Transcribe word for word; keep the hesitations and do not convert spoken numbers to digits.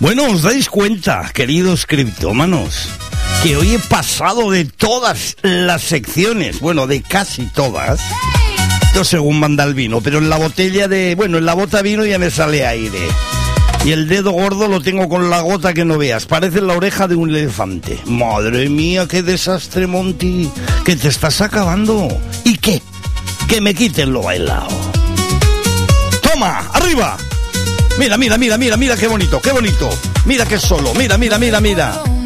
Bueno, ¿os dais cuenta, queridos criptómanos, que hoy he pasado de todas las secciones, bueno, de casi todas, esto según manda el vino, pero en la botella de, bueno, en la bota vino ya me sale aire. Y el dedo gordo lo tengo con la gota que no veas, parece la oreja de un elefante. Madre mía, qué desastre, Monty, que te estás acabando. ¿Y qué? Que me quiten lo bailado. ¡Toma! ¡Arriba! Mira, mira, mira, mira, mira qué bonito, qué bonito. Mira qué solo, mira, mira, mira, mira.